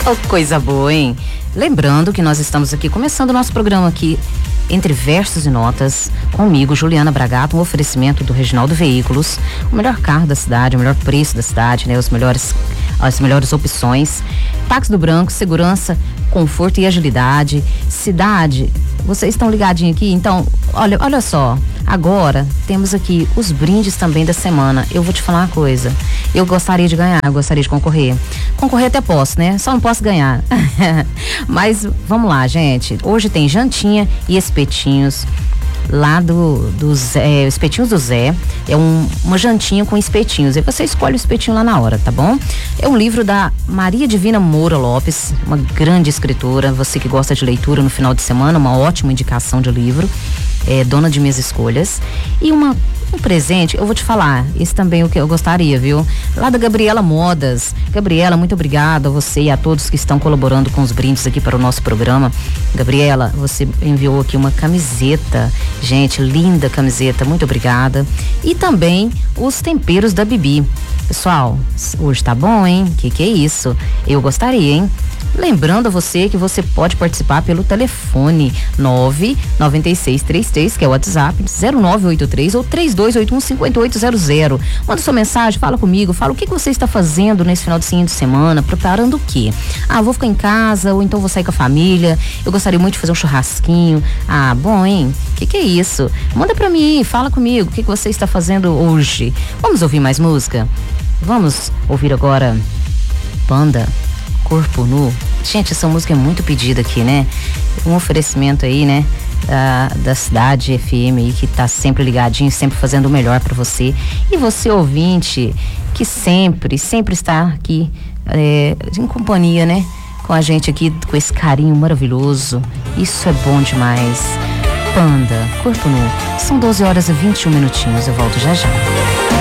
Oh, coisa boa, hein? Lembrando que nós estamos aqui começando o nosso programa aqui Entre Versos e Notas, comigo, Juliana Bragato, um oferecimento do Reginaldo Veículos, o melhor carro da cidade, o melhor preço da cidade, né? As melhores opções. Táxi do Branco, segurança, conforto e agilidade. Cidade, vocês estão ligadinhos aqui? Então, olha só, agora temos aqui os brindes também da semana. Eu vou te falar uma coisa, eu gostaria de ganhar, eu gostaria de concorrer. Concorrer até posso, né? Só não posso ganhar. Mas vamos lá, gente. Hoje tem jantinha e espetinhos lá do Zé, espetinhos do Zé. É uma jantinha com espetinhos. E você escolhe o espetinho lá na hora, tá bom? É um livro da Maria Divina Moura Lopes, uma grande escritora. Você que gosta de leitura no final de semana, uma ótima indicação de livro. É dona de minhas escolhas. E um presente, eu vou te falar, esse também é o que eu gostaria, viu? Lá da Gabriela Modas. Gabriela, muito obrigada a você e a todos que estão colaborando com os brindes aqui para o nosso programa. Gabriela, você enviou aqui uma camiseta, gente, linda camiseta, muito obrigada. E também os temperos da Bibi. Pessoal, hoje tá bom, hein? Que é isso? Eu gostaria, hein? Lembrando a você que você pode participar pelo telefone 99633, que é o WhatsApp, 0983 ou 3281-5800. Manda sua mensagem, fala comigo, fala o que você está fazendo nesse final de semana, preparando o quê? Ah, vou ficar em casa, ou então vou sair com a família, eu gostaria muito de fazer um churrasquinho. Ah, bom, hein? Que é isso? Manda pra mim, fala comigo, o que você está fazendo hoje? Vamos ouvir mais música? Vamos ouvir agora Panda, Corpo Nu. Gente, essa música é muito pedida aqui, né? Um oferecimento aí, né? Da Cidade FM aí, que tá sempre ligadinho, sempre fazendo o melhor pra você. E você, ouvinte, que sempre está aqui em companhia, né? Com a gente aqui, com esse carinho maravilhoso. Isso é bom demais. Panda, Corpo Nu. São 12 horas e 21 minutinhos. Eu volto já já.